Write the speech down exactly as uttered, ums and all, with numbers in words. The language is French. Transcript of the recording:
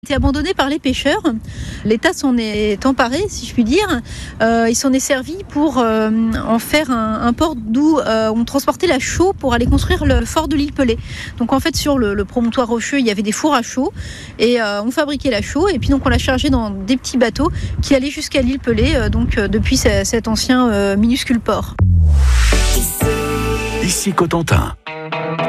Été abandonné par les pêcheurs. L'État s'en est emparé, si je puis dire. Euh, il s'en est servi pour euh, en faire un, un port d'où euh, on transportait la chaux pour aller construire le fort de l'île Pelée. Donc en fait sur le, le promontoire rocheux, il y avait des fours à chaux et euh, on fabriquait la chaux et puis donc on la chargeait dans des petits bateaux qui allaient jusqu'à l'île Pelée, euh, donc euh, depuis cet ancien euh, minuscule port. Ici Cotentin.